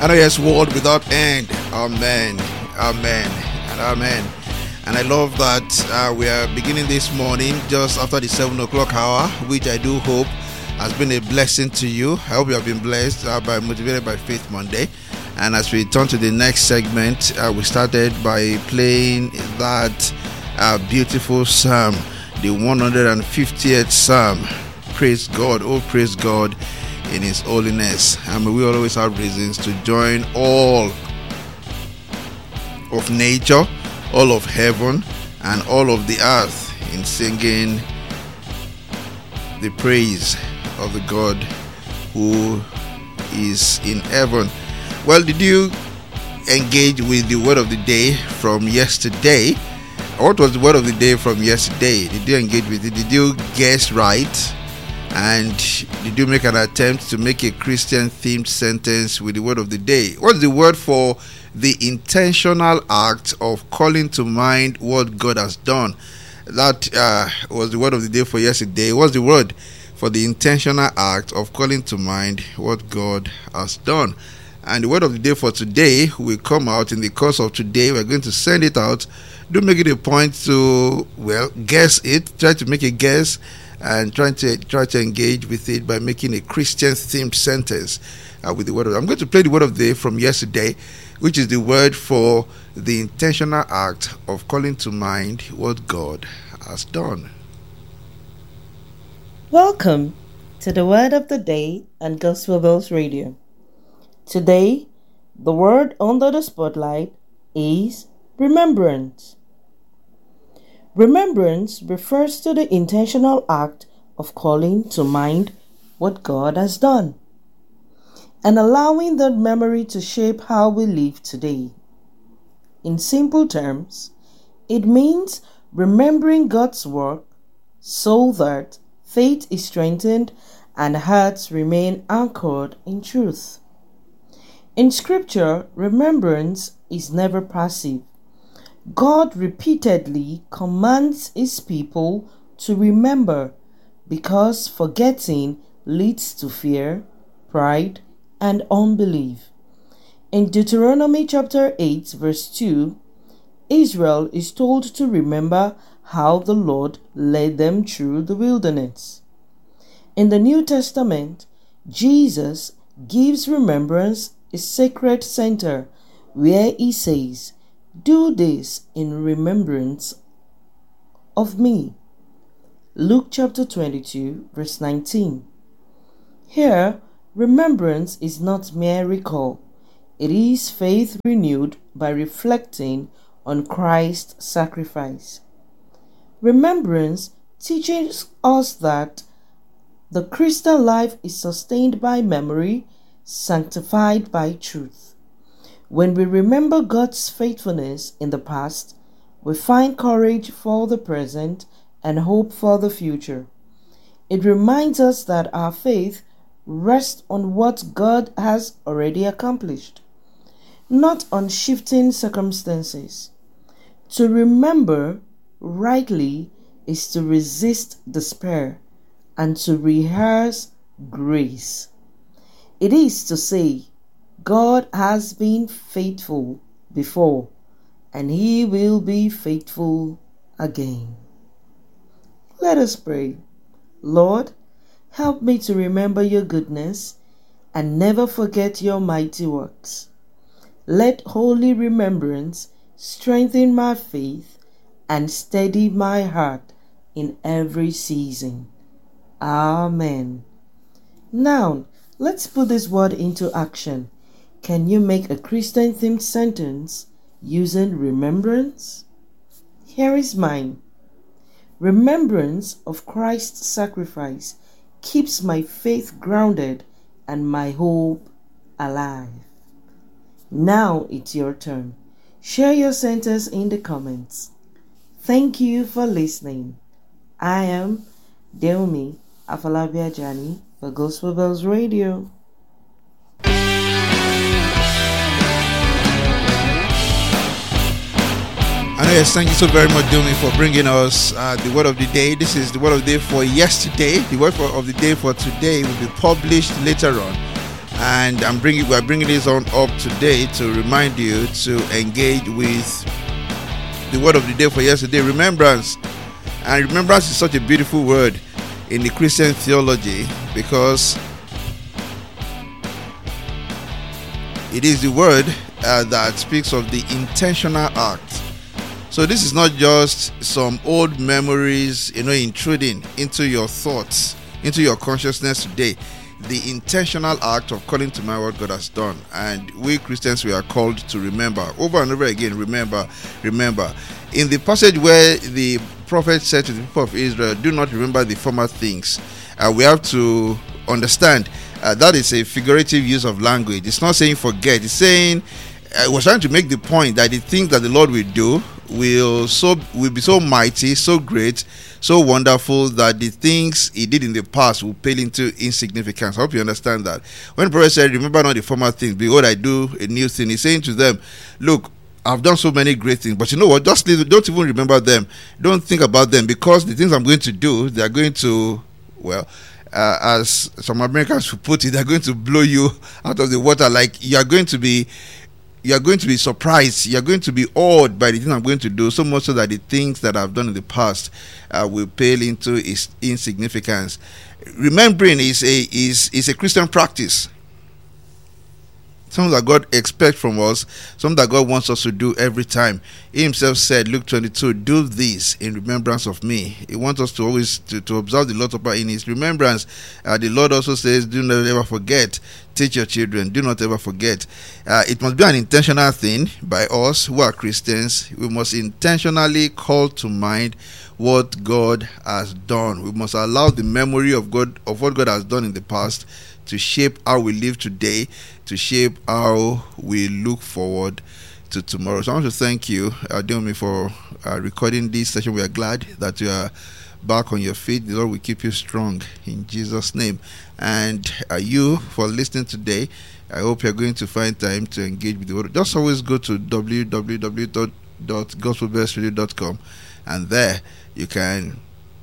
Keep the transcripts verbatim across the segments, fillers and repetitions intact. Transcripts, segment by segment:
I know yes, world without end. Amen. Amen. And amen. And I love that uh, we are beginning this morning just after the seven o'clock hour, which I do hope has been a blessing to you. I hope you have been blessed uh, by Motivated by Faith Monday. And as we turn to the next segment, uh, we started by playing that uh, beautiful psalm, the one hundred fiftieth psalm. Praise God. Oh, praise God in His holiness. I mean, we always have reasons to join all of nature, all of heaven, and all of the earth in singing the praise of the God who is in heaven. Well, did you engage with the word of the day from yesterday? What was the word of the day from yesterday? Did you engage with it? Did you guess right? And did you make an attempt to make a Christian themed sentence with the word of the day? What's the word for the intentional act of calling to mind what God has done? That uh, was the word of the day for yesterday. What's the word for the intentional act of calling to mind what God has done? And the word of the day for today will come out in the course of today. We're going to send it out. Do make it a point to, well, guess it. Try to make a guess and trying to try to engage with it by making a Christian themed sentence uh, with the word of. I'm going to play the word of the day from yesterday, which is the word for the intentional act of calling to mind what God has done. Welcome to the word of the day on Gospel Bells Radio. Today, the word under the spotlight is remembrance. Remembrance refers to the intentional act of calling to mind what God has done and allowing that memory to shape how we live today. In simple terms, it means remembering God's work so that faith is strengthened and hearts remain anchored in truth. In Scripture, remembrance is never passive. God repeatedly commands His people to remember because forgetting leads to fear, pride, and unbelief. In Deuteronomy chapter eight, verse two, Israel is told to remember how the Lord led them through the wilderness. In the New Testament, Jesus gives remembrance a sacred center where He says, "Do this in remembrance of me." Luke chapter twenty-two, verse nineteen. Here, remembrance is not mere recall. It is faith renewed by reflecting on Christ's sacrifice. Remembrance teaches us that the Christian life is sustained by memory, sanctified by truth. When we remember God's faithfulness in the past, we find courage for the present and hope for the future. It reminds us that our faith rests on what God has already accomplished, not on shifting circumstances. To remember rightly is to resist despair and to rehearse grace. It is to say, God has been faithful before, and He will be faithful again. Let us pray. Lord, help me to remember Your goodness and never forget Your mighty works. Let holy remembrance strengthen my faith and steady my heart in every season. Amen. Now, let's put this word into action. Can you make a Christian-themed sentence using remembrance? Here is mine. Remembrance of Christ's sacrifice keeps my faith grounded and my hope alive. Now it's your turn. Share your sentence in the comments. Thank you for listening. I am Deomi Afalabiajani for Gospel Bells Radio. And yes, thank you so very much, Domi, for bringing us uh, the word of the day. This is the word of the day for yesterday. The word for, of the day for today will be published later on. And I'm bringing we're bringing this on up today to remind you to engage with the word of the day for yesterday, remembrance. And remembrance is such a beautiful word in the Christian theology because it is the word uh, that speaks of the intentional act. So this is not just some old memories, you know, intruding into your thoughts, into your consciousness today. The intentional act of calling to mind what God has done. And we Christians, we are called to remember. Over and over again, remember, remember. In the passage where the prophet said to the people of Israel, do not remember the former things, uh, we have to understand uh, that is a figurative use of language. It's not saying forget. It's saying, I was trying to make the point that the things that the Lord will do will so will be so mighty, so great, so wonderful that the things he did in the past will pale into insignificance. I hope you understand that. When the prophet said, remember not the former things, behold, I do a new thing, he's saying to them, look, I've done so many great things, but you know what? Just leave, don't even remember them. Don't think about them, because the things I'm going to do, they are going to, well, uh, as some Americans would put it, they're going to blow you out of the water. Like you are going to be, you are going to be surprised. You are going to be awed by the things I'm going to do, so much so that the things that I've done in the past uh, will pale into its insignificance. Remembering is a is is a Christian practice. Something that God expects from us, something that God wants us to do every time. He himself said, Luke twenty-two, do this in remembrance of me. He wants us to always to, to observe the Lord's Supper in his remembrance. Uh, the Lord also says, do not ever forget. Teach your children, do not ever forget. Uh, it must be an intentional thing by us who are Christians. We must intentionally call to mind what God has done. We must allow the memory of God, of what God has done in the past, to shape how we live today, to shape how we look forward to tomorrow. So I want to thank you, uh, Diomi, for uh, recording this session. We are glad that you are back on your feet. The Lord will keep you strong in Jesus' name. And uh, you, for listening today, I hope you're going to find time to engage with the word. Just always go to w w w dot gospel best radio dot com, and there you can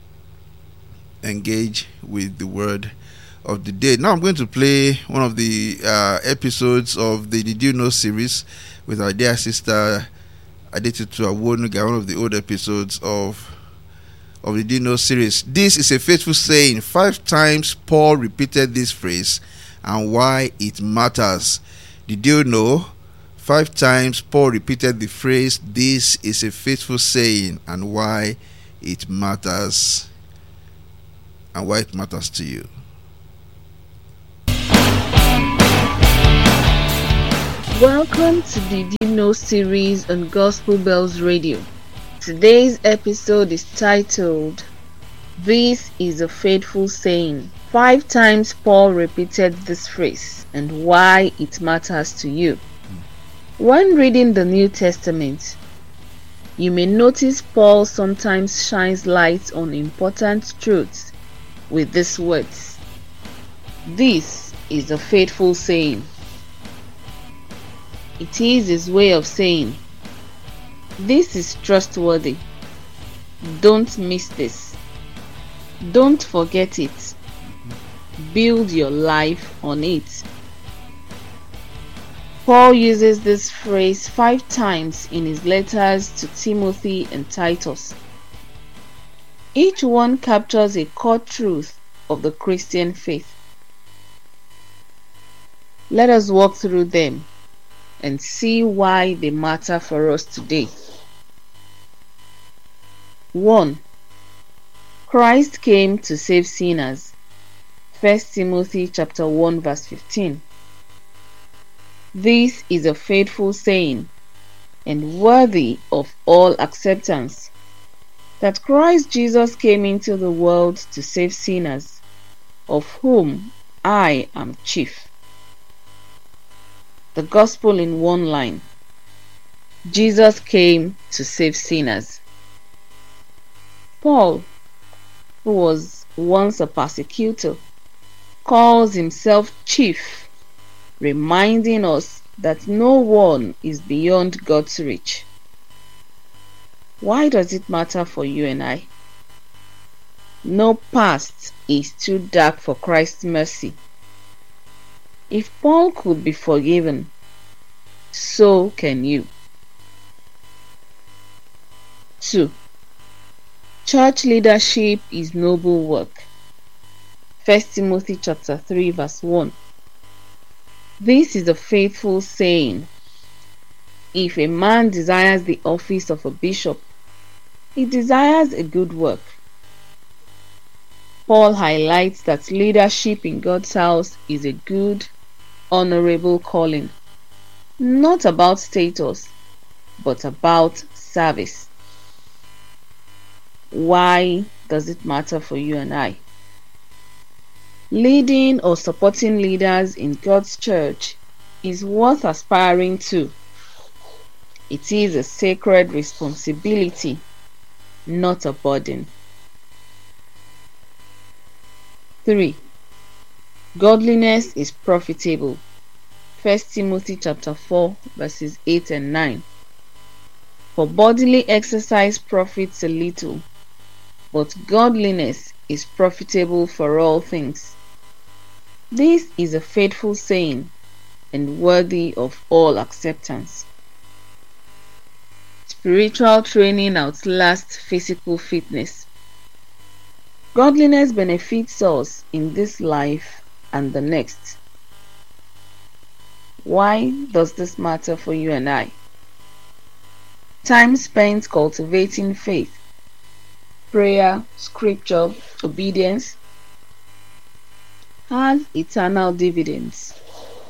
engage with the word of the day. Now I'm going to play one of the uh, episodes of the Did You Know series with our dear sister Adetutu Awonuga, one of the old episodes of of the Did You Know series. This is a faithful saying. Five times Paul repeated this phrase and why it matters. Did you know? Five times Paul repeated the phrase, this is a faithful saying, and why it matters, and why it matters to you. Welcome to the Did You Know series on Gospel Bells Radio. Today's episode is titled, This is a Faithful Saying. Five times Paul repeated this phrase and why it matters to you. When reading the New Testament, you may notice Paul sometimes shines light on important truths with these words. This is a faithful saying. It is his way of saying, this is trustworthy. Don't miss this. Don't forget it. Build your life on it. Paul uses this phrase five times in his letters to Timothy and Titus. Each one captures a core truth of the Christian faith. Let us walk through them and see why they matter for us today. one. Christ came to save sinners. First Timothy chapter one verse fifteen. This is a faithful saying and worthy of all acceptance, that Christ Jesus came into the world to save sinners, of whom I am chief. The gospel in one line. Jesus came to save sinners. Paul, who was once a persecutor, calls himself chief, reminding us that no one is beyond God's reach. Why does it matter for you and I? No past is too dark for Christ's mercy. If Paul could be forgiven, so can you. two. Church leadership is noble work. First Timothy chapter three verse one. This is a faithful saying. If a man desires the office of a bishop, he desires a good work. Paul highlights that leadership in God's house is a good, honorable calling, not about status, but about service. Why does it matter for you and I? Leading or supporting leaders in God's church is worth aspiring to. It is a sacred responsibility, not a burden. three. Godliness is profitable. First Timothy chapter four verses eight and nine. For bodily exercise profits a little, but godliness is profitable for all things. This is a faithful saying and worthy of all acceptance. Spiritual training outlasts physical fitness. Godliness benefits us in this life and the next. Why does this matter for you and I? Time spent cultivating faith, prayer, scripture, obedience has eternal dividends.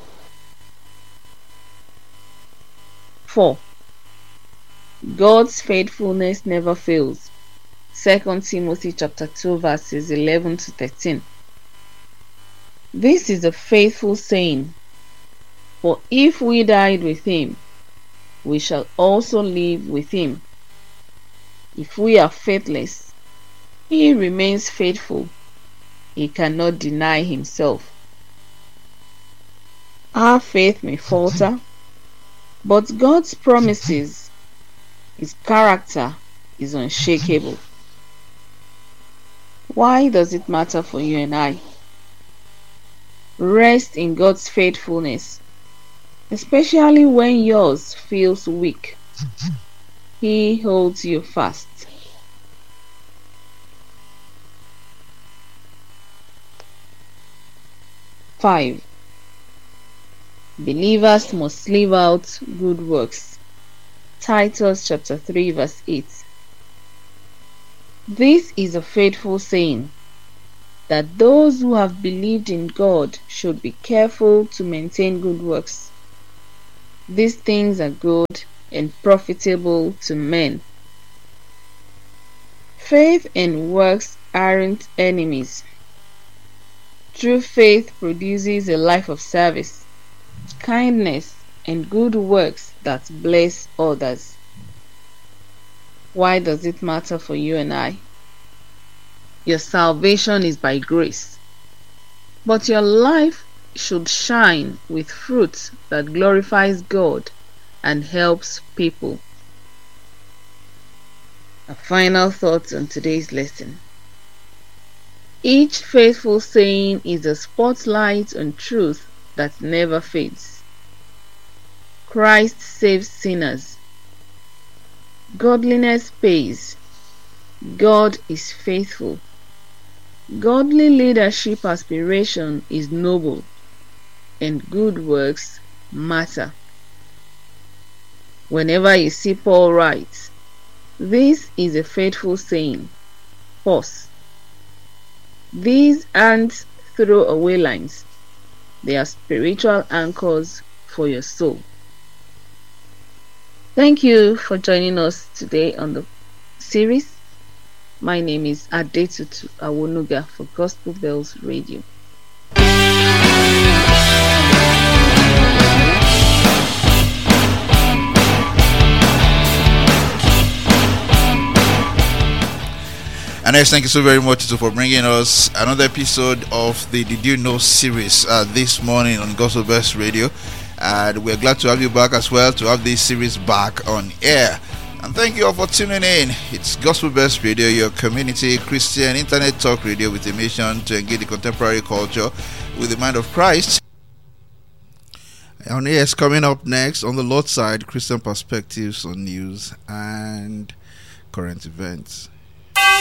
four. God's faithfulness never fails. Second Timothy chapter two verses eleven to thirteen. This is a faithful saying, for if we died with him, we shall also live with him. If we are faithless, he remains faithful. He cannot deny himself. Our faith may falter, but God's promises, his character is unshakable. Why does it matter for you and I? Rest in God's faithfulness, especially when yours feels weak. He holds you fast. five. Believers must live out good works. Titus chapter three verse eight. This is a faithful saying, that those who have believed in God should be careful to maintain good works. These things are good and profitable to men. Faith and works aren't enemies. True faith produces a life of service, kindness, and good works that bless others. Why does it matter for you and I? Your salvation is by grace, but your life should shine with fruit that glorifies God and helps people. A final thought on today's lesson. Each faithful saying is a spotlight on truth that never fades. Christ saves sinners. Godliness pays. God is faithful. Godly leadership aspiration is noble, and good works matter. Whenever you see Paul write, this is a faithful saying, pause. These aren't throwaway lines. They are spiritual anchors for your soul. Thank you for joining us today on the series. My name is Adetutu Awonuga for Gospel Bells Radio. And yes, thank you so very much for bringing us another episode of the Did You Know series uh, this morning on Gospel Bells Radio. And we're glad to have you back as well, to have this series back on air. And thank you all for tuning in. It's Gospel Bells Radio, your community Christian internet talk radio with a mission to engage the contemporary culture with the mind of Christ. On yes, coming up next on the Lord's side, Christian perspectives on news and current events.